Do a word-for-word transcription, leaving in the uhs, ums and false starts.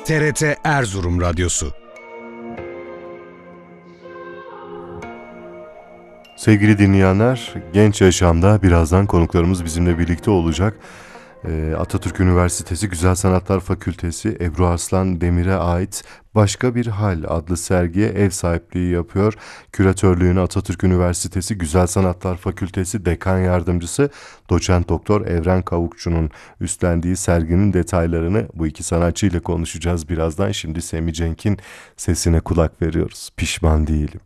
T R T Erzurum Radyosu. Sevgili dinleyenler, Genç Yaşam'da birazdan konuklarımız bizimle birlikte olacak. Atatürk Üniversitesi Güzel Sanatlar Fakültesi Ebru Arslan Demir'e ait Başka Bir Hal adlı sergiye ev sahipliği yapıyor. Küratörlüğünü Atatürk Üniversitesi Güzel Sanatlar Fakültesi Dekan Yardımcısı Doçent Doktor Evren Kavukçu'nun üstlendiği serginin detaylarını bu iki sanatçı ile konuşacağız birazdan. Şimdi Semi Cenk'in sesine kulak veriyoruz. Pişman değilim.